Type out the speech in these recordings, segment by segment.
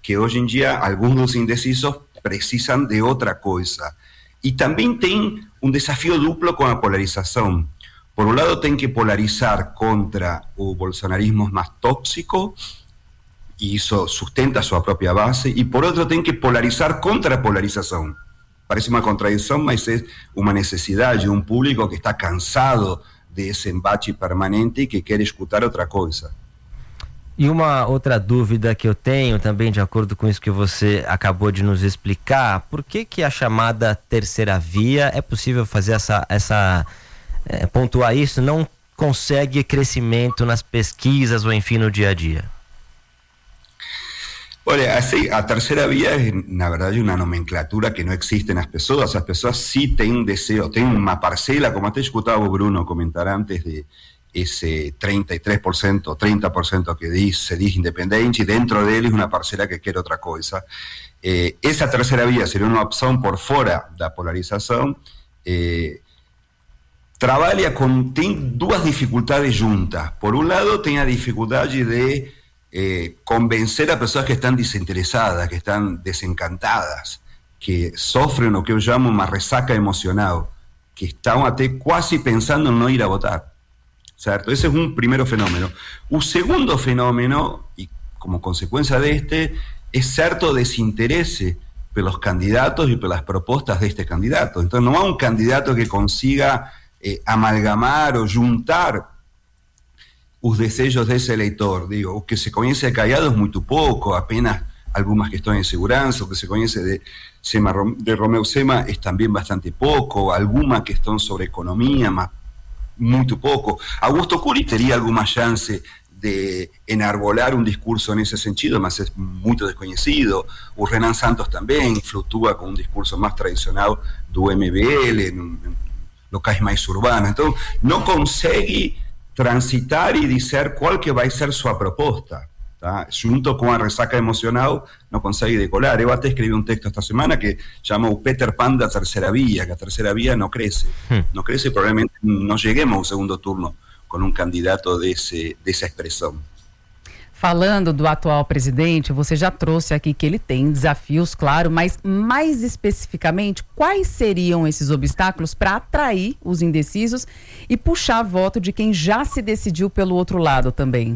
que hoje em dia alguns dos indecisos precisam de outra coisa. E também tem um desafio duplo com a polarização. Por um lado, tem que polarizar contra o bolsonarismo mais tóxico, e isso sustenta a sua própria base, e por outro, tem que polarizar contra a polarização. Parece uma contradição, mas é uma necessidade de um público que está cansado desse embate permanente e que quer escutar outra coisa. E uma outra dúvida que eu tenho, também de acordo com isso que você acabou de nos explicar, por que a chamada terceira via, é possível fazer pontuar isso, não consegue crescimento nas pesquisas ou enfim no dia a dia? Olha, a terceira via é, na verdade, uma nomenclatura que não existe nas pessoas. As pessoas sim têm desejo, têm uma parcela, como até escutava o Bruno comentar antes, de esse 33%, 30% que se diz independente, e dentro deles uma parcela que quer outra coisa. Essa terceira via seria uma opção por fora da polarização. Tem duas dificuldades juntas. Por um lado, tem a dificuldade de convencer a pessoas que estão desinteressadas, que estão desencantadas, que sofrem o que eu chamo uma ressaca emocional, que estão até quase pensando em não ir a votar, certo? Esse é um primeiro fenômeno. O segundo fenômeno, e como consequência deste, é certo desinteresse pelos candidatos e pelas propostas deste candidato. Então não há um candidato que consiga amalgamar ou juntar os desejos desse eleitor. Digo, o que se conhece de Caiado é muito pouco, apenas algumas questões de segurança. O que se conhece de Romeu Zema é também bastante pouco, alguma questão sobre economia, mas muito pouco. Augusto Cury teria alguma chance de enarbolar um discurso nesse sentido, mas é muito desconhecido. O Renan Santos também flutua com um discurso mais tradicional do MBL, em locais mais urbanos. Então, não consegue transitar e dizer qual que vai ser sua proposta, tá? Junto com a ressaca emocional, não consegue decolar. Eu até escrevi um texto esta semana que chama o Peter Pan da terceira via, que a terceira via não cresce. Não cresce, provavelmente não cheguemos ao segundo turno com um candidato dessa expressão. Falando do atual presidente, você já trouxe aqui que ele tem desafios, claro, mas mais especificamente, quais seriam esses obstáculos para atrair os indecisos e puxar voto de quem já se decidiu pelo outro lado também?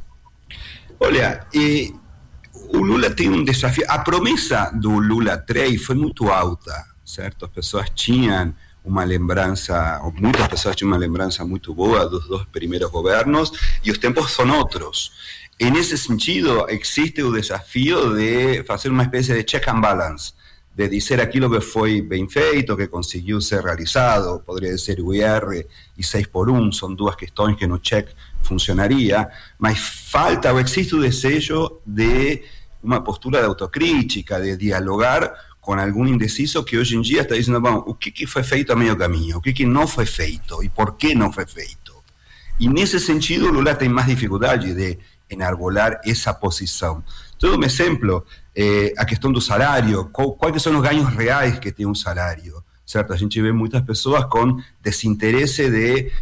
Olha, o Lula tem um desafio. A promessa do Lula 3 foi muito alta, certo? As pessoas tinham uma lembrança, ou muitas pessoas tinham uma lembrança muito boa dos dois primeiros governos, e os tempos são outros. Nesse sentido, existe o desafio de fazer uma espécie de check and balance, de dizer aquilo que foi bem feito, que conseguiu ser realizado, poderia ser o IR e 6x1, são duas questões que no check funcionaria, mas falta ou existe o desejo de uma postura de autocrítica, de dialogar com algum indeciso que hoje em dia está dizendo, bom, o que foi feito a meio caminho, o que não foi feito e por que não foi feito. E nesse sentido, o Lula tem mais dificuldade de enarbolar essa posição. Todo um exemplo, a questão do salário, quais são os ganhos reais que tem um salário, certo? A gente vê muitas pessoas com desinteresse de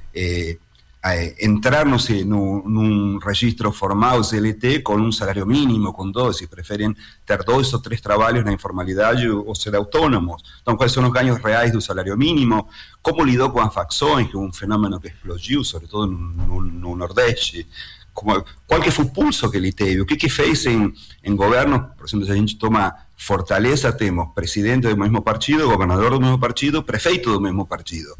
entrar, não sei, num registro formal CLT com um salário mínimo, com 2, e preferem ter 2 ou 3 trabalhos na informalidade ou ser autônomos. Então, quais são os ganhos reais do salário mínimo? Como lidou com as facções, que é um fenômeno que explodiu, sobretudo no Nordeste? Qual que foi o pulso que ele teve? O que fez em governo? Por exemplo, se a gente toma Fortaleza, temos presidente do mesmo partido, governador do mesmo partido, prefeito do mesmo partido.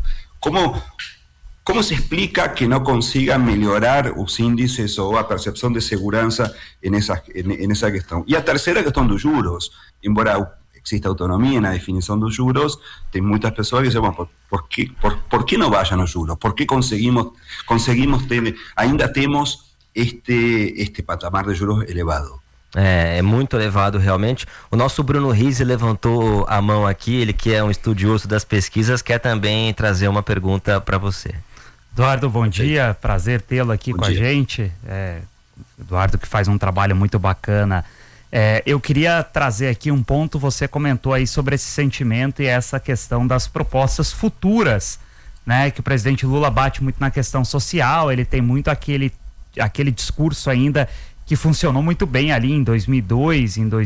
Como se explica que não consiga melhorar os índices ou a percepção de segurança nessa questão? E a terceira questão dos juros, embora exista autonomia na definição dos juros, tem muitas pessoas que dizem, bom, por que não baixam os juros? Por que conseguimos ter, ainda temos este patamar de juros elevado? É muito elevado realmente. O nosso Bruno Rizzi levantou a mão aqui, ele que é um estudioso das pesquisas, quer também trazer uma pergunta para você. Eduardo, bom dia, prazer tê-lo aqui com a gente. Eduardo que faz um trabalho muito bacana. Eu queria trazer aqui um ponto, você comentou aí sobre esse sentimento e essa questão das propostas futuras, né? Que o presidente Lula bate muito na questão social, ele tem muito aquele discurso ainda que funcionou muito bem ali em 2002, em